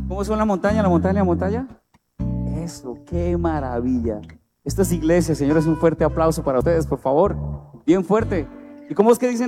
¿Cómo son la montaña, la montaña, la montaña? Eso, qué maravilla. Esta es iglesia, señores, un fuerte aplauso para ustedes, por favor. Bien fuerte. ¿Y cómo es que dicen?